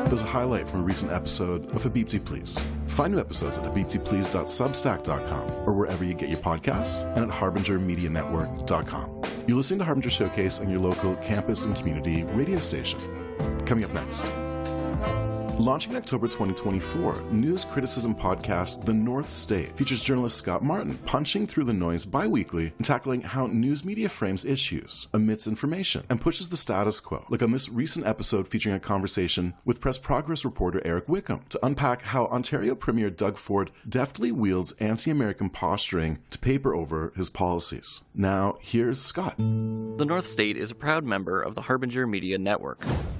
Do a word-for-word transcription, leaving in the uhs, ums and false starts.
there's a highlight from a recent episode of Habibti Please. Find new episodes at habibti please dot substack dot com or wherever you get your podcasts and at harbinger media network dot com. You're listening to Harbinger Showcase on your local campus and community radio station. Coming up next. Launching in October twenty twenty-four, news criticism podcast The North State features journalist Scott Martin punching through the noise bi-weekly and tackling how news media frames issues, omits information, and pushes the status quo. Like on this recent episode featuring a conversation with Press Progress reporter Eric Wickham to unpack how Ontario Premier Doug Ford deftly wields anti-American posturing to paper over his policies. Now, here's Scott. The North State is a proud member of the Harbinger Media Network.